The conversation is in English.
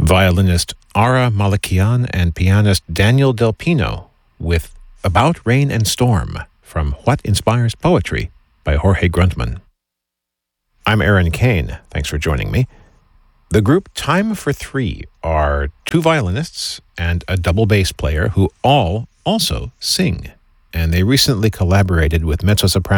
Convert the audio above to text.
violinist Ara Malakian and pianist Daniel Del Pino with About Rain and Storm from What Inspires Poetry by Jorge Gruntman. I'm Aaron Kane. Thanks for joining me. The group Time for Three are two violinists and a double bass player who all also sing, and they recently collaborated with mezzo-soprano